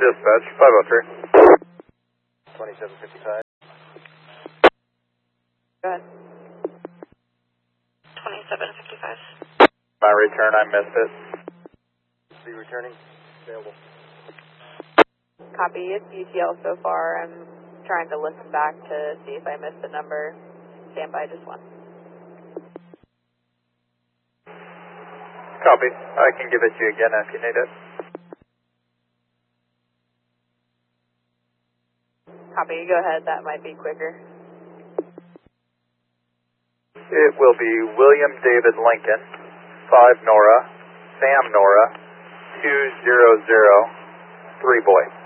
dispatch, 503. 2755. Go ahead. 2755. My return, I missed it. Be returning. Available. Copy. It's UTL so far. I'm trying to listen back to see if I missed the number. Stand by just one. Copy. I can give it to you again if you need it. Copy. Go ahead. That might be quicker. It will be William David Lincoln, 5 Nora, Sam Nora, 200, 3 boy.